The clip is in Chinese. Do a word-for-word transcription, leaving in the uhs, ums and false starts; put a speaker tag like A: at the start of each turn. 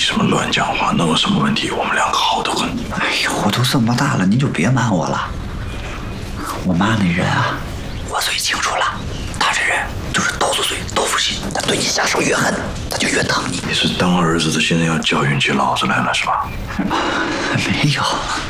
A: 什么乱讲话，能有什么问题？我们两个好得很。
B: 哎呦，我都这么大了，您就别瞒我了。我妈那人啊，我最清楚了。她这人就是豆子嘴豆腐心，她对你下手越狠，她就越疼你。
A: 你是当儿子的，现在要教训起老子来了是吧？
B: 没有。